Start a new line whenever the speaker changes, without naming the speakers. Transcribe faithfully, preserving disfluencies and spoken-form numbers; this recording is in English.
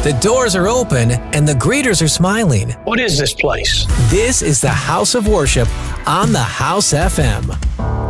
The doors are open and the greeters are smiling.
What is this place?
This is the House of Worship on the House F M.